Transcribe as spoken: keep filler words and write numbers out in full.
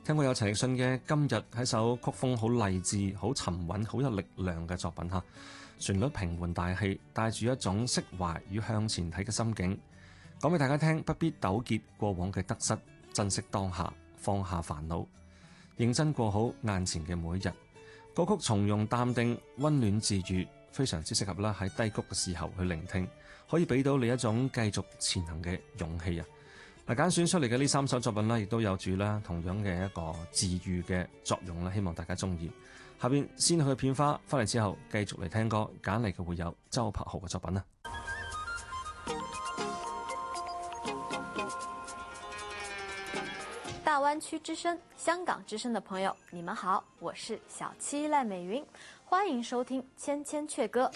聽過有陳奕迅嘅《今日》，係首曲風好勵志、好沉穩、好有力量嘅作品嚇。旋律平緩大氣，帶住一種釋懷與向前睇嘅心境，講俾大家聽，不必糾結過往嘅得失，珍惜當下，放下煩惱，認真過好眼前嘅每一日。歌曲從容淡定，溫暖治愈，非常之適合啦喺低谷嘅時候去聆聽，可以俾到你一種繼續前行嘅勇氣啊！嗱，揀選出嚟嘅呢三首作品呢，亦都有住啦同樣嘅一個治愈嘅作用啦，希望大家中意。下邊先去片花，翻嚟之後繼續嚟聽歌，揀嚟嘅會有周柏豪嘅作品啦。 大灣區之聲、香港之聲的朋友，你們好，我是小七賴美雲，歡迎收聽《千千闕歌》。